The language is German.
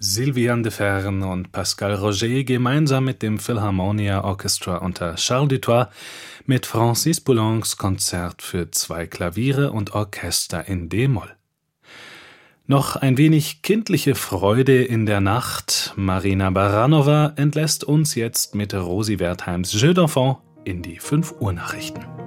Sylviane de Fern und Pascal Roger gemeinsam mit dem Philharmonia Orchestra unter Charles Dutoit mit Francis Poulencs Konzert für 2 Klaviere und Orchester in d-Moll. Noch ein wenig kindliche Freude in der Nacht. Marina Baranova entlässt uns jetzt mit Rosi Wertheims Jeux d'Enfant in die 5 Uhr Nachrichten.